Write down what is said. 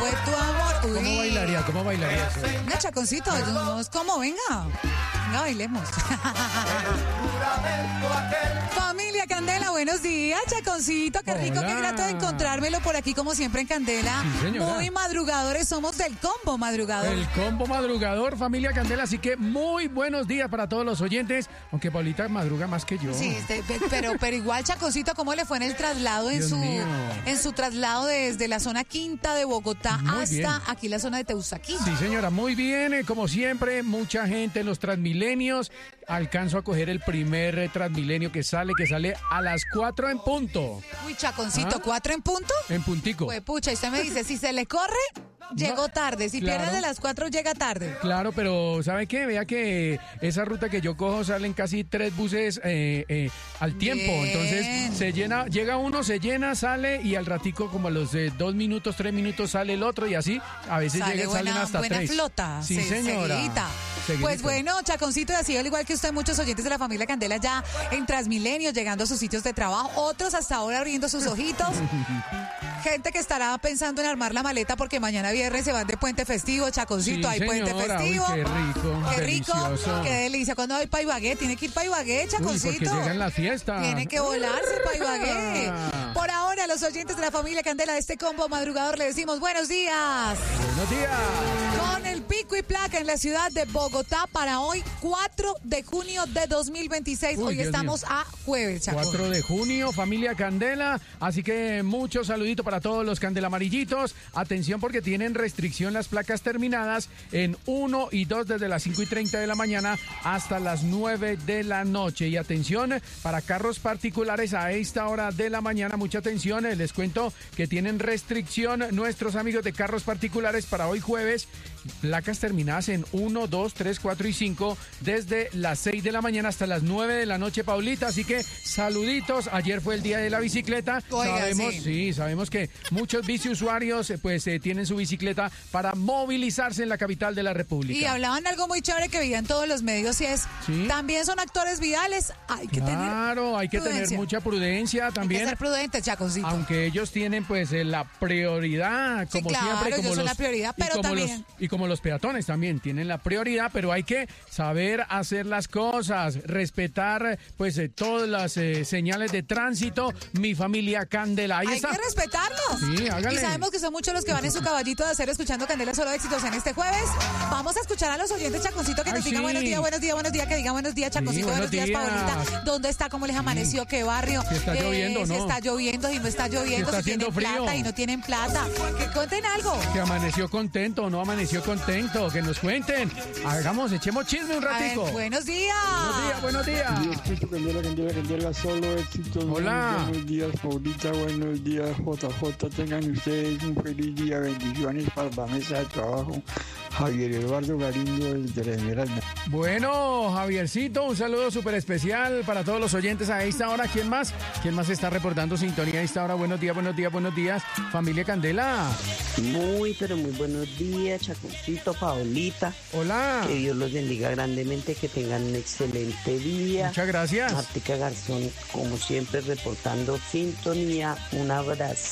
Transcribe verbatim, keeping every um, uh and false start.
fue tu amor. Uy. ¿Cómo bailaría? ¿Cómo bailaría? Venga, Chaconcito, no es como, venga. Venga, bailemos. Familia Candela, buenos días, Chaconcito. Qué rico, Hola. qué grato de encontrármelo por aquí, como siempre en Candela. Sí, señora. Muy madrugadores, somos del combo madrugador. El combo madrugador, familia Candela, así que muy buenos días para todos los oyentes, aunque Paulita madruga más que yo. Sí, este, pe- pero, pero igual, Chaconcito, ¿cómo le fue en el traslado, en Dios su mío. en su traslado desde la zona quinta de Bogotá Muy hasta bien. aquí la zona de Teusaquillo? Sí, señora, muy bien, eh, como siempre, mucha gente en los Transmilenios. Alcanzo a coger el primer eh, Transmilenio que sale, que sale a las cuatro en punto, Uy, Chaconcito, ¿Ah? ¿cuatro en punto? en puntico. Pues pucha, y usted me dice, si se le corre, llegó tarde. Si claro. pierde de las cuatro, llega tarde. Claro, pero ¿sabe qué? Vea que esa ruta que yo cojo salen casi tres buses eh, eh, al tiempo. Bien. Entonces se llena, llega uno, se llena, sale y al ratico como a los eh, dos minutos, tres minutos sale el otro y así a veces Sale llegan, buena, salen hasta buena tres. flota. Sí, se- señora. seguidita. Seguidito. Pues bueno, Chaconcito, y así al igual que usted, muchos oyentes de la familia Candela ya en Transmilenio, llegando a sus sitios de trabajo, otros hasta ahora abriendo sus ojitos. Gente que estará pensando en armar la maleta porque mañana viernes se van de puente festivo, Chaconcito, Sí, hay puente señora. festivo. Uy, qué rico, Qué rico, delicioso. qué delicia. ¿Cuándo va para Ibagué? Tiene que ir para Ibagué, Uy, Chaconcito. porque llegan las fiestas. Tiene que volarse para Ibagué. Ah. Por ahora, a los oyentes de la familia Candela de este combo madrugador le decimos buenos días. Buenos días. Con el pico y placa en la ciudad de Bogotá para hoy, cuatro de junio de dos mil veintiséis. Uy, Hoy Dios estamos a jueves, Chaco. cuatro de junio, familia Candela. Así que muchos saluditos para todos los candelamarillitos. Atención porque tienen restricción las placas terminadas en uno y dos desde las cinco y treinta de la mañana hasta las nueve de la noche. Y atención para carros particulares a esta hora de la mañana. Mucha atención. eh, Les cuento que tienen restricción nuestros amigos de carros particulares para hoy jueves. Placas terminadas en uno, dos, tres, cuatro y cinco desde las seis de la mañana hasta las nueve de la noche, Paulita. Así que saluditos. Ayer fue el día de la bicicleta. Oiga, sabemos, sí. sí, sabemos que muchos biciusuarios eh, pues eh, tienen su bicicleta para movilizarse en la capital de la República. Y hablaban algo muy chévere que veían todos los medios y es, Sí. también son actores viales, hay que tener Claro, hay que prudencia. tener mucha prudencia Hay que también. ser prudentes, Chaconcito. Aunque ellos tienen pues eh, la prioridad, Sí, como claro, siempre, ellos como son los, la prioridad, y pero como también- los, y como los peatones también tienen la prioridad, pero hay que saber hacer las cosas, respetar pues eh, todas las eh, señales de tránsito. Mi familia Candela, ahí Hay está. que respetarlos. Sí, hágale. Y sabemos que son muchos los que van en su caballito de acero escuchando Candela Solo Éxitos en este jueves. Vamos a escuchar a los oyentes, Chaconcito, que Ay, nos digan sí. buenos días, buenos días, buenos días, que digan buenos días, Chaconcito, Sí, buenos, buenos días, días. Paulita. ¿Dónde está? ¿Cómo les amaneció? ¿Qué barrio? Si está lloviendo o Si no. está lloviendo, si no está lloviendo, está si tienen haciendo frío. plata y no tienen plata. Que cuenten algo. Que amaneció contento o no amaneció contento, que nos cuenten. Hagamos, echemos chisme un A ver, ratico. buenos días. Buenos días, buenos días. Diosito, Candela, Candela, Candela, solo éxitos. Hola. Buenos días, Paulita, buenos días, J J. Tengan ustedes un feliz día, bendiciones para la mesa de trabajo. Javier Eduardo Galindo, desde la Esmeralda. Bueno, Javiercito, un saludo súper especial para todos los oyentes a esta hora. ¿Quién más? ¿Quién más está reportando sintonía a esta hora? Buenos días, buenos días, buenos días. Familia Candela. Muy, pero muy buenos días, Chaconcito, Paolita. Hola. Que Dios los bendiga grandemente, que tengan un excelente día. Muchas gracias. Martica Garzón, como siempre, reportando sintonía. Un abrazo.